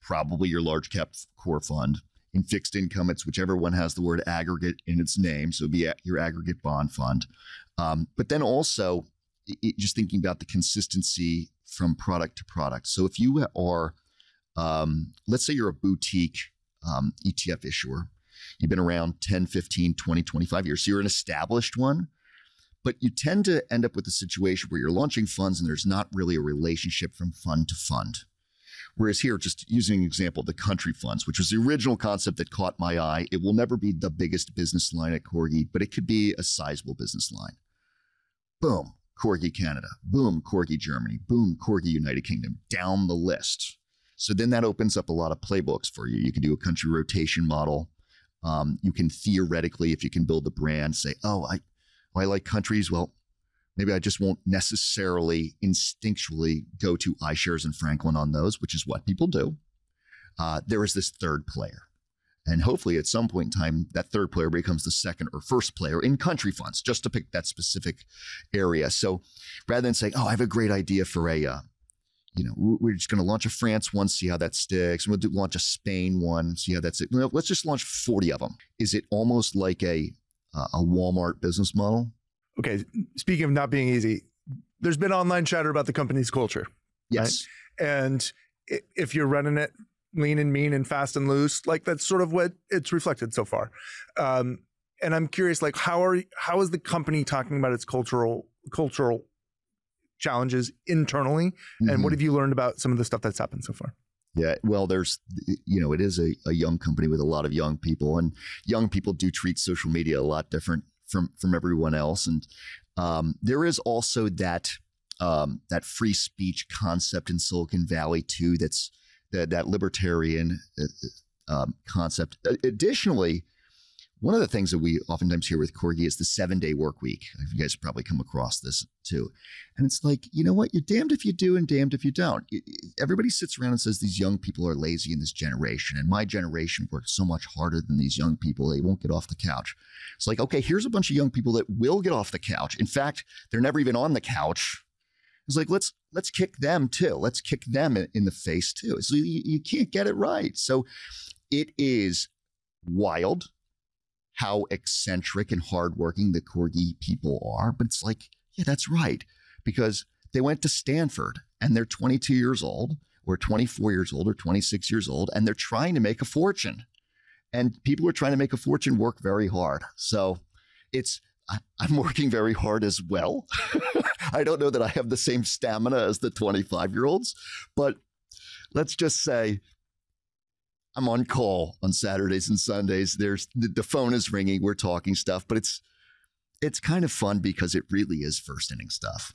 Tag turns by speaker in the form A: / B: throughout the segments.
A: probably your large cap core fund. In fixed income, it's whichever one has the word aggregate in its name. So be your aggregate bond fund. But then also just thinking about the consistency from product to product. So if you are, let's say you're a boutique ETF issuer, you've been around 10, 15, 20, 25 years. So you're an established one, but you tend to end up with a situation where you're launching funds and there's not really a relationship from fund to fund. Whereas here, just using an example, the country funds, which was the original concept that caught my eye. It will never be the biggest business line at Corgi, but it could be a sizable business line. Boom, Corgi Canada. Boom, Corgi Germany. Boom, Corgi United Kingdom. Down the list. So then that opens up a lot of playbooks for you. You can do a country rotation model. You can theoretically, if you can build a brand, say, I like countries. Well, maybe I just won't necessarily instinctually go to iShares and Franklin on those, which is what people do. There is this third player. And hopefully at some point in time, that third player becomes the second or first player in country funds, just to pick that specific area. So rather than saying, I have a great idea for we're just going to launch a France one, see how that sticks. And we'll launch a Spain one, see how that's it. Let's just launch 40 of them. Is it almost like a Walmart business model?
B: Okay. Speaking of not being easy, there's been online chatter about the company's culture.
A: Yes.
B: Right? And if you're running it lean and mean and fast and loose, like that's sort of what it's reflected so far. And I'm curious, like, how is the company talking about its cultural challenges internally? Mm-hmm. And what have you learned about some of the stuff that's happened so far?
A: Yeah, well, there's, it is a young company with a lot of young people, and young people do treat social media a lot different from everyone else. And there is also that free speech concept in Silicon Valley too. That's that libertarian concept. Additionally, one of the things that we oftentimes hear with Corgi is the 7-day work week. You guys have probably come across this too. And it's like, you know what? You're damned if you do and damned if you don't. Everybody sits around and says these young people are lazy in this generation. And my generation worked so much harder than these young people. They won't get off the couch. It's like, okay, here's a bunch of young people that will get off the couch. In fact, they're never even on the couch. It's like, let's kick them too. Let's kick them in the face too. So you can't get it right. So it is wild how eccentric and hardworking the Corgi people are. But it's like, yeah, that's right. Because they went to Stanford and they're 22 years old or 24 years old or 26 years old, and they're trying to make a fortune. And people who are trying to make a fortune work very hard. So I'm working very hard as well. I don't know that I have the same stamina as the 25-year-olds, but let's just say I'm on call on Saturdays and Sundays. There's the phone is ringing. We're talking stuff, but it's kind of fun because it really is first inning stuff.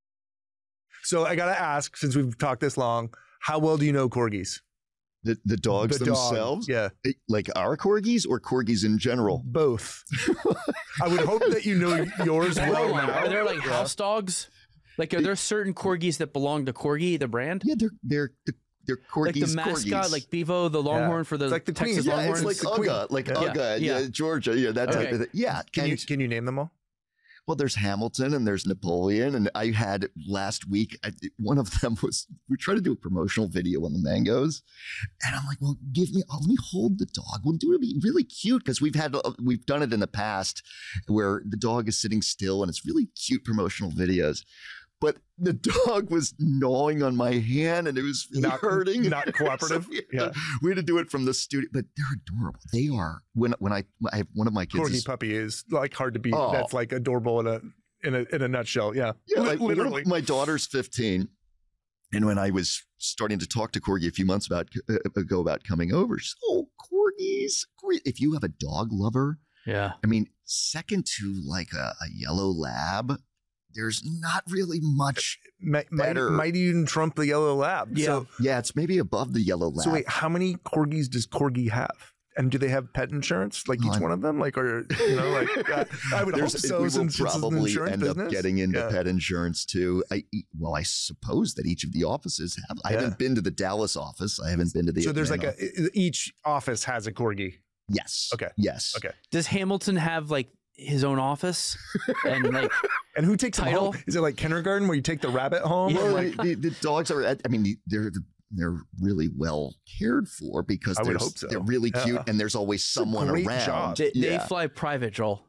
B: So I got to ask, since we've talked this long, how well do you know corgis?
A: The dogs themselves?
B: Yeah.
A: Like our corgis or corgis in general?
B: Both. I would hope that you know yours well now.
C: Are there like house dogs? Like, are there certain corgis that belong to Corgi, the brand?
A: Yeah, they're corgis.
C: Like the mascot,
A: corgis.
C: like Bevo, the Longhorn for the,
B: like the
C: Texas
B: Queen.
C: Longhorns.
A: It's like Uga, Georgia, that type of thing. Yeah.
B: Can you name them all?
A: Well, there's Hamilton and there's Napoleon. And I had last week, one of them was, we tried to do a promotional video on the mangoes. And I'm like, well, let me hold the dog. We'll do it really cute because we've done it in the past where the dog is sitting still and it's really cute promotional videos. But the dog was gnawing on my hand and it was really hurting.
B: Not cooperative.
A: So, yeah. We had to do it from the studio, but they're adorable. They are. When I have one of my kids.
B: Corgi puppy is like hard to beat. Oh. That's like adorable in a nutshell. Yeah.
A: Like
B: literally.
A: My daughter's 15. And when I was starting to talk to Corgi a few months ago about coming over, she said, corgis. If you have a dog lover.
C: Yeah.
A: I mean, second to like a yellow lab, there's not really much better.
B: Might even trump the yellow lab.
C: Yeah.
B: So,
A: yeah, it's maybe above the yellow lab.
B: So wait, how many corgis does Corgi have? And do they have pet insurance? Like each one of them? Like, or, I would hope so.
A: We will probably end up getting into pet insurance too. I suppose that each of the offices have. I haven't been to the Dallas office. I haven't been to the
B: So there's
A: Atlanta
B: like each office has a Corgi.
A: Yes.
B: Okay.
A: Yes.
B: Okay.
C: Does Hamilton have like his own office and like
B: and who takes
C: title?
B: Him home? Is it like kindergarten where you take the rabbit home?
A: Well, the dogs are. I mean, they're they're really well cared for because
B: I would hope so.
A: they're really cute
B: Yeah.
A: and there's always someone
B: great
A: around.
B: job.
C: They fly private, Joel.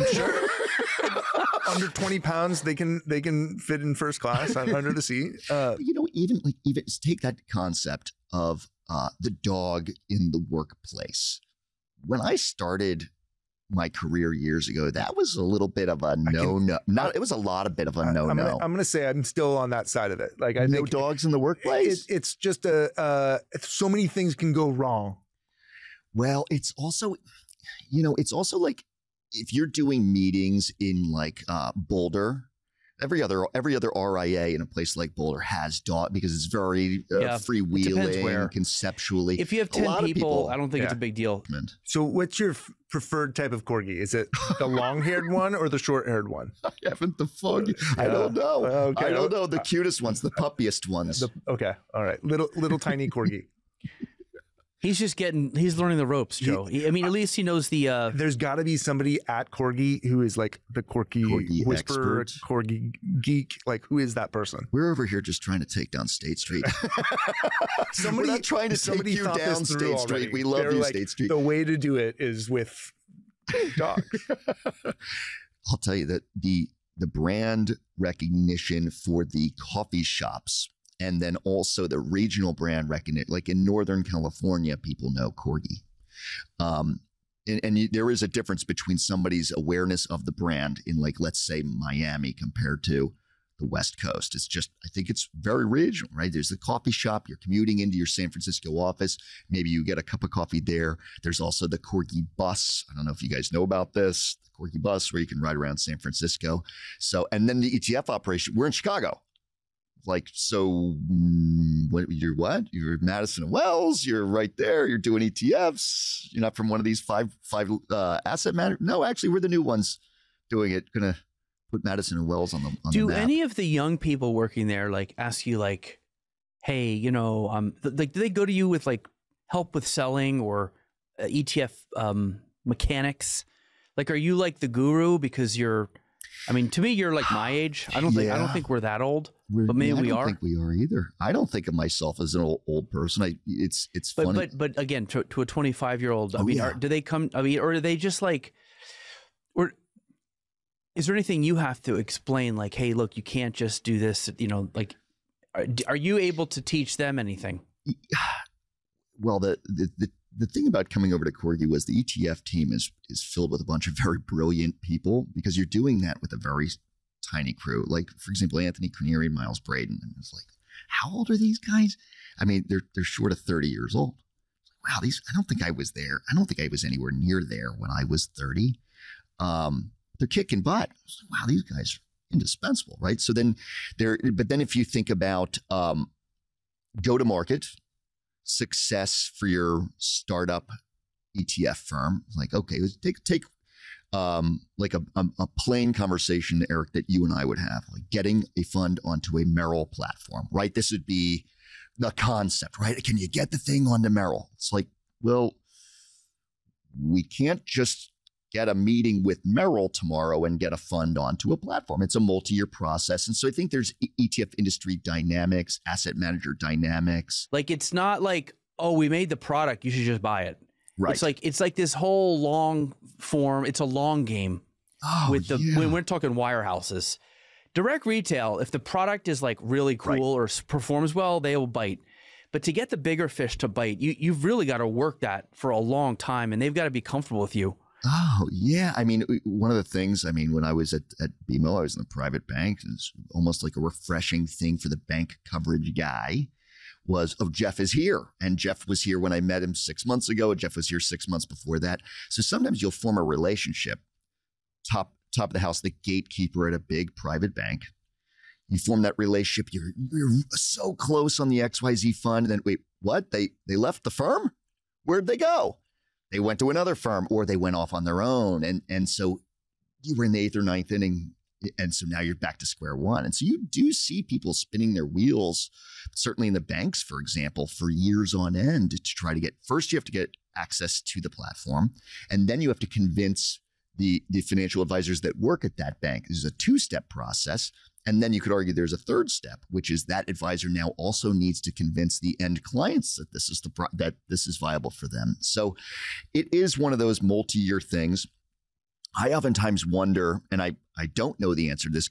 B: Under 20 pounds, they can fit in first class under the seat.
A: You know, even take that concept of the dog in the workplace. When I started my career years ago, that was a little bit of a no. It was a lot of bit of a no.
B: I'm gonna say I'm still on that side of it. Like I
A: no
B: think
A: dogs in the workplace.
B: It's just so many things can go wrong.
A: Well, it's also, you know, it's also like if you're doing meetings in like Boulder. Every other RIA in a place like Boulder has dog because it's very freewheeling conceptually.
C: If you have 10 people, I don't think it's a big deal.
B: So what's your preferred type of corgi? Is it the long-haired one or the short-haired one?
A: I haven't the fog. I don't know.
B: Okay.
A: I don't know. The cutest ones, the puppiest ones.
B: Okay. All right. Little tiny corgi.
C: He's learning the ropes, Joe. I mean, at least he knows the.
B: There's got to be somebody at Corgi who is like the corgi whisperer,
A: expert.
B: Corgi geek. Like, who is that person?
A: We're over here just trying to take down State Street.
B: Somebody
A: We're not trying to take you
B: thought
A: down
B: this through
A: State
B: already.
A: Street. We love
B: They're
A: you,
B: like,
A: State Street.
B: The way to do it is with dogs.
A: I'll tell you that the brand recognition for the coffee shops and then also the regional brand recognition, like in Northern California, people know Corgi. There is a difference between somebody's awareness of the brand in like, let's say Miami compared to the West Coast. It's just, I think it's very regional, right? There's the coffee shop. You're commuting into your San Francisco office. Maybe you get a cup of coffee there. There's also the Corgi bus. I don't know if you guys know about this, the Corgi bus where you can ride around San Francisco. So, and then the ETF operation, we're in Chicago. Like, so you're Madison and Wells, you're right there, you're doing ETFs, you're not from one of these five asset managers. No, actually, we're the new ones doing it. Gonna put Madison and Wells on the map.
C: Do any of the young people working there like ask you like, hey, you know, like do they go to you with like help with selling or ETF mechanics? Like, are you like the guru because you're, I mean, to me, you're like my age. I don't think we're that old, but maybe we are.
A: I don't think we are either. I don't think of myself as an old person. It's funny.
C: But again, to a 25-year-old, I mean, do they come? I mean, or are they just like, or is there anything you have to explain? Like, hey, look, you can't just do this. You know, like, are you able to teach them anything?
A: Well, the thing about coming over to Corgi was the ETF team is filled with a bunch of very brilliant people because you're doing that with a very tiny crew. Like, for example, Anthony Carnieri and Miles Braden. And it's like, how old are these guys? I mean, they're short of 30 years old. Wow, I don't think I was there. I don't think I was anywhere near there when I was 30. They're kicking butt. Like, wow, these guys are indispensable, right? So then but then if you think about go to market, success for your startup ETF firm. Like, okay, let's take like a plain conversation, Eric, that you and I would have, like getting a fund onto a Merrill platform, right? This would be the concept, right? Can you get the thing onto Merrill? It's like, well, we can't just get a meeting with Merrill tomorrow and get a fund onto a platform. It's a multi-year process. And so I think there's ETF industry dynamics, asset manager dynamics.
C: Like, it's not like, oh, we made the product, you should just buy it.
A: Right.
C: It's like this whole long form. It's a long game when we're talking wirehouses. Direct retail, if the product is like really cool or performs well, they will bite. But to get the bigger fish to bite, you've really got to work that for a long time, and they've got to be comfortable with you.
A: Oh, yeah. I mean, one of the things, I mean, when I was at BMO, I was in the private bank. It's almost like a refreshing thing for the bank coverage guy was, oh, Jeff is here. And Jeff was here when I met him 6 months ago. And Jeff was here 6 months before that. So sometimes you'll form a relationship, top of the house, the gatekeeper at a big private bank. You form that relationship. You're so close on the XYZ fund. And then, wait, what? They left the firm? Where'd they go? They went to another firm or they went off on their own. And so you were in the 8th or 9th inning. And so now you're back to square one. And so you do see people spinning their wheels, certainly in the banks, for example, for years on end to try to get, first you have to get access to the platform. And then you have to convince the financial advisors that work at that bank. This is a two-step process. And then you could argue there's a third step, which is that advisor now also needs to convince the end clients that that this is viable for them. So it is one of those multi-year things. I oftentimes wonder, and I don't know the answer to this